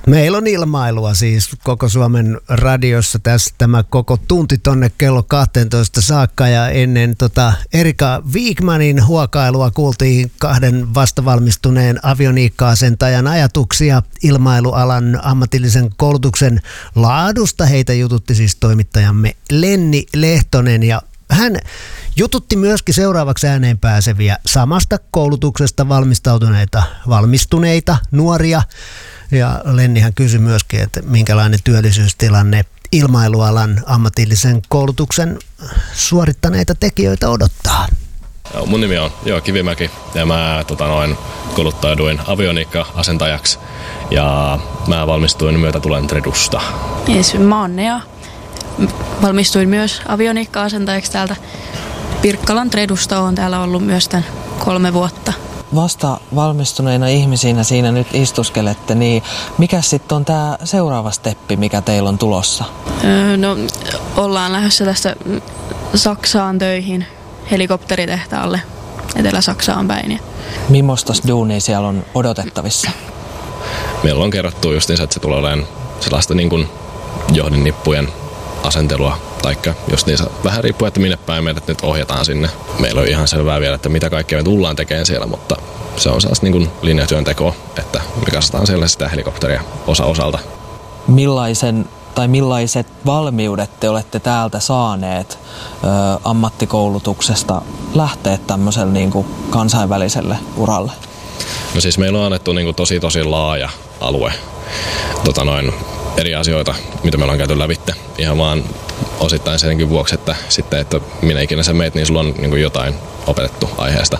Meillä on ilmailua siis koko Suomen radiossa tässä tämä koko tunti tonne kello 12 saakka ja ennen Erika Wigmanin huokailua kuultiin kahden vastavalmistuneen avioniikka-asentajan ajatuksia ilmailualan ammatillisen koulutuksen laadusta. Heitä jututti siis toimittajamme Lenni Lehtonen ja hän jututti myöskin seuraavaksi ääneen pääseviä samasta koulutuksesta valmistuneita nuoria. Ja Lennihän kysyi myöskin, että minkälainen työllisyystilanne ilmailualan ammatillisen koulutuksen suorittaneita tekijöitä odottaa. Mun nimi on Kivimäki ja mä kouluttauduin avioniikka-asentajaksi ja mä valmistuin myötätulen Tredusta. Mä oon Nea. Valmistuin myös avioniikka-asentajaksi täältä Pirkkalan Tredusta. Oon täällä ollut myös tämän 3 vuotta. Vasta valmistuneina ihmisinä siinä nyt istuskelette, niin mikä sitten on tämä seuraava steppi, mikä teillä on tulossa? No, ollaan lähdössä tästä Saksaan töihin helikopteritehtaalle Etelä-Saksaan päin. Millaista duunia siellä on odotettavissa? Meillä on kerrottu justiinsa, että se tulee olemaan sellaista niin kuin johdinnippujen asentelua, taikka justiinsa vähän riippuu, että minne päin meidät nyt ohjataan sinne. Meillä on ihan selvää vielä, että mitä kaikkea me tullaan tekemään siellä, mutta se on sellaista niin kuin linjatyöntekoa, että me katsotaan siellä sitä helikopteria osalta. Millaiset valmiudet te olette täältä saaneet ammattikoulutuksesta lähteä tämmöiselle niin kuin kansainväliselle uralle? No siis meillä on annettu niin kuin tosi laaja alue eri asioita, mitä me ollaan käyty lävitte. Ihan vaan osittain senkin vuoksi, että sitten, että minä ikinä sä meet, niin sulla on niin kuin jotain opetettu aiheesta.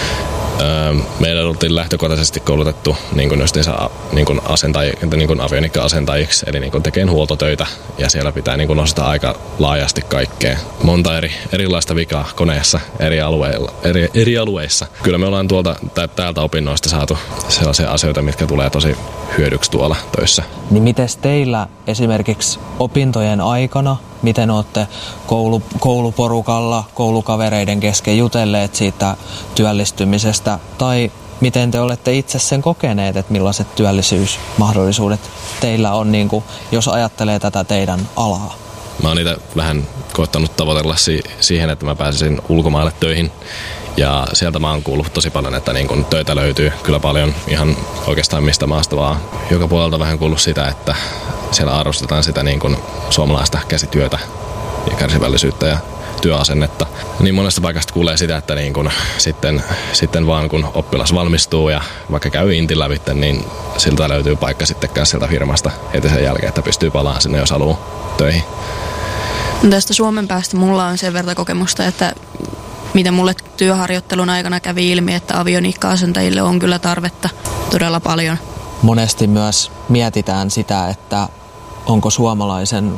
Meidän oltiin lähtökohtaisesti koulutettu niin kuin avioniikka-asentajiksi, eli niin kuin tekemään huoltotöitä, ja siellä pitää niin kuin osata aika laajasti kaikkea. Monta erilaista vikaa koneessa eri alueissa. Kyllä me ollaan täältä opinnoista saatu sellaisia asioita, mitkä tulee tosi hyödyksi tuolla töissä. Niin mites teillä esimerkiksi opintojen aikana, miten olette kouluporukalla, koulukavereiden kesken jutelleet siitä työllistymisestä, tai miten te olette itse sen kokeneet, että millaiset työllisyysmahdollisuudet teillä on, niin kuin, jos ajattelee tätä teidän alaa? Mä oon niitä vähän koettanut tavoitella siihen, että mä pääsisin ulkomaille töihin. Ja sieltä mä oon kuullut tosi paljon, että niin kun töitä löytyy kyllä paljon ihan oikeastaan mistä maasta vaan. Joka puolelta vähän kuullut sitä, että siellä arvostetaan sitä niin kun suomalaista käsityötä ja kärsivällisyyttä ja työasennetta. Niin monesta paikasta kuulee sitä, että niin kun sitten vaan kun oppilas valmistuu ja vaikka käy intin lävitse, niin siltä löytyy paikka sitten sieltä firmasta heti sen jälkeen, että pystyy palaamaan sinne, jos haluaa töihin. No tästä Suomen päästä mulla on sen verran kokemusta, että mitä mulle työharjoittelun aikana kävi ilmi, että avioniikka-asentajille on kyllä tarvetta todella paljon. Monesti myös mietitään sitä, että onko suomalaisen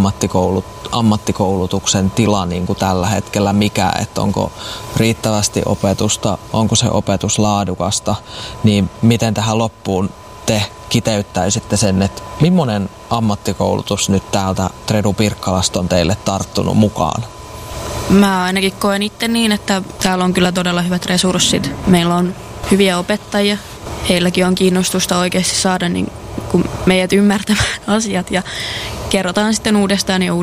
ammattikoulutuksen tila niin kuin tällä hetkellä mikä, että onko riittävästi opetusta, onko se opetus laadukasta, niin miten tähän loppuun te kiteyttäisitte sen, että millainen ammattikoulutus nyt täältä Tredu Pirkkalasta on teille tarttunut mukaan? Mä ainakin koen itse niin, että täällä on kyllä todella hyvät resurssit. Meillä on hyviä opettajia. Heilläkin on kiinnostusta oikeasti saada niin kuin meidät ymmärtämään asiat ja kerrotaan sitten uudestaan ja